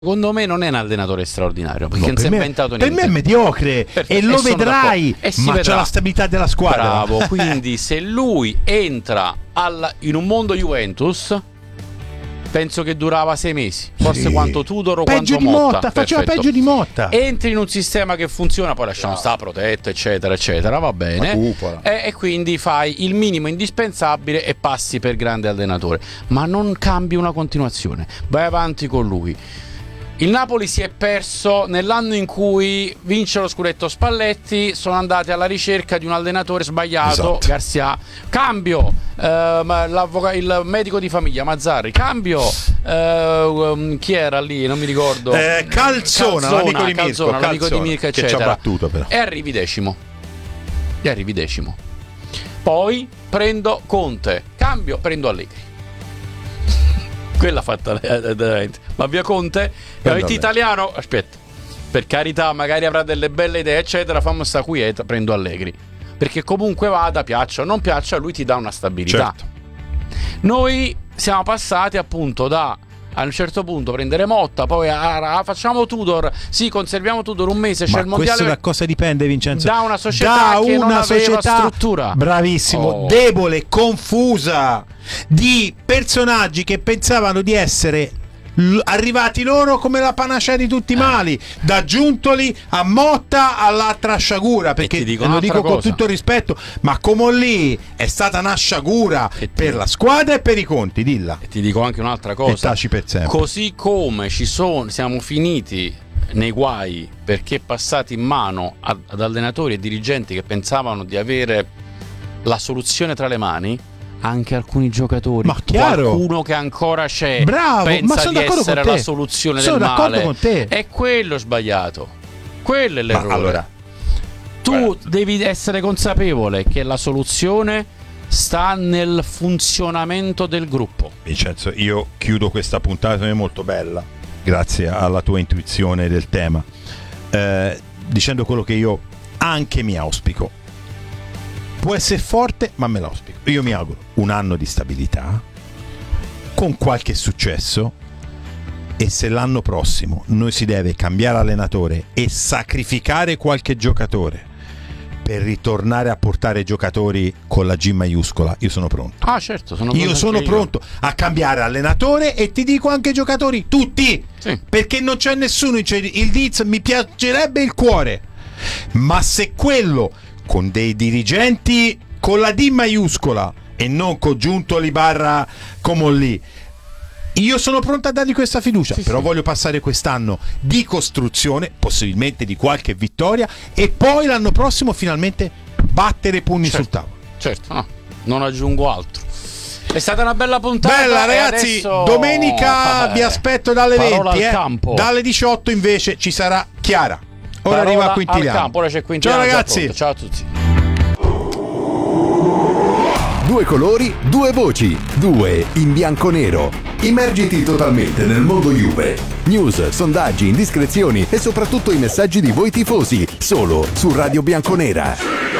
Secondo me non è un allenatore straordinario, perché non si è inventato niente. Per me è mediocre. Perfetto. E lo vedrai, ma c'ha la stabilità della squadra. Bravo. Quindi se lui entra in un mondo Juventus, penso che durava 6 mesi, forse quanto Tudor o peggio quanto Motta. Faceva peggio di Motta. Entri in un sistema che funziona, poi lasciamo sta protetto, eccetera eccetera, va bene, e quindi fai il minimo indispensabile e passi per grande allenatore, ma non cambi una continuazione, vai avanti con lui. Il Napoli si è perso nell'anno in cui vince lo scudetto Spalletti, sono andati alla ricerca di un allenatore sbagliato, esatto. Garcia, cambio, il medico di famiglia Mazzarri, cambio, chi era lì, non mi ricordo, Calzona, l'amico di Mirko, eccetera, che ci ha battuto però. E arrivi decimo. Poi prendo Conte, cambio, prendo Allegri. Quella fatta veramente. Ma via Conte, italiano, aspetta, per carità, magari avrà delle belle idee eccetera, fammi sta quieta, prendo Allegri, perché comunque vada, piaccia o non piaccia, lui ti dà una stabilità. Certo. Noi siamo passati appunto da a un certo punto prendere Motta, poi facciamo Tudor, sì, conserviamo Tudor un mese, c'è il mondiale. Questo da cosa dipende, Vincenzo? Da una società che non aveva struttura. Bravissimo, debole, confusa, di personaggi che pensavano di essere arrivati loro come la panacea di tutti i mali, da Giuntoli a Motta all'altra sciagura, perché lo dico con tutto il rispetto, ma come lì è stata una sciagura per la squadra e per i conti, dilla. E ti dico anche un'altra cosa, e taci per sempre. Così come siamo finiti nei guai perché passati in mano ad allenatori e dirigenti che pensavano di avere la soluzione tra le mani, anche alcuni giocatori, ma chiaro, qualcuno che ancora c'è, bravo, pensa di essere la soluzione del male. Con te. È quello sbagliato, quello è l'errore. Allora, tu devi essere consapevole che la soluzione sta nel funzionamento del gruppo. Vincenzo, io chiudo questa puntata, è molto bella, grazie alla tua intuizione del tema, dicendo quello che io anche mi auspico. Può essere forte, ma me l'auspico. Io mi auguro un anno di stabilità, con qualche successo, e se l'anno prossimo noi si deve cambiare allenatore e sacrificare qualche giocatore per ritornare a portare giocatori con la G maiuscola, io sono pronto. Ah, certo, sono pronto a cambiare allenatore, e ti dico anche giocatori, tutti, sì. Perché non c'è nessuno, il Diz mi piacerebbe il cuore, ma se quello con dei dirigenti con la D maiuscola e non con Giuntoli barra Comolli, io sono pronto a dargli questa fiducia, sì, però sì. Voglio passare quest'anno di costruzione, possibilmente di qualche vittoria, e poi l'anno prossimo finalmente battere pugni sul tavolo. Certo, no, non aggiungo altro. È stata una bella puntata. Bella, ragazzi, adesso... domenica vi aspetto dalle 20, dalle 18 invece ci sarà Chiara. Ora arriva Quintiliano. Ora c'è Quintiliano. Ciao ragazzi. Ciao a tutti. Due colori, due voci, due in bianco-nero. Immergiti totalmente nel mondo Juve. News, sondaggi, indiscrezioni e soprattutto i messaggi di voi tifosi. Solo su Radio Bianconera.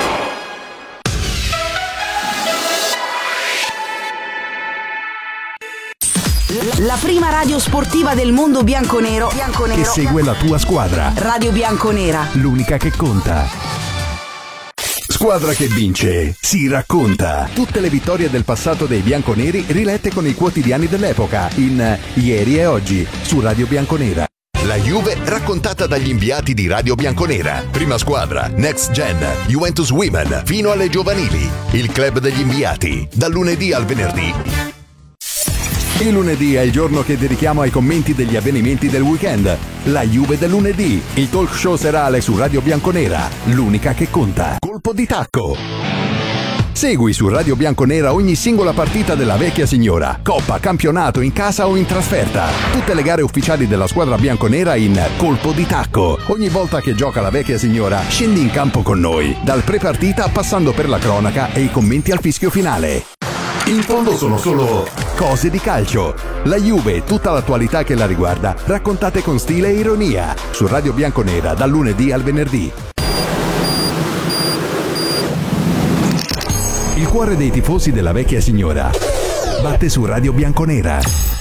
La prima radio sportiva del mondo bianconero che segue la tua squadra. Radio Bianconera, l'unica che conta. Squadra che vince si racconta. Tutte le vittorie del passato dei bianconeri rilette con i quotidiani dell'epoca in Ieri e Oggi su Radio Bianconera. La Juve raccontata dagli inviati di Radio Bianconera. Prima squadra, Next Gen, Juventus Women, fino alle giovanili. Il club degli inviati, dal lunedì al venerdì. Il lunedì è il giorno che dedichiamo ai commenti degli avvenimenti del weekend. La Juve del lunedì, il talk show serale su Radio Bianconera, l'unica che conta. Colpo di tacco. Segui su Radio Bianconera ogni singola partita della vecchia signora, coppa, campionato, in casa o in trasferta. Tutte le gare ufficiali della squadra bianconera in Colpo di tacco. Ogni volta che gioca la vecchia signora, scendi in campo con noi, dal pre-partita passando per la cronaca e i commenti al fischio finale. In fondo sono solo cose di calcio. La Juve e tutta l'attualità che la riguarda, raccontate con stile e ironia, su Radio Bianconera dal lunedì al venerdì. Il cuore dei tifosi della vecchia signora batte su Radio Bianconera.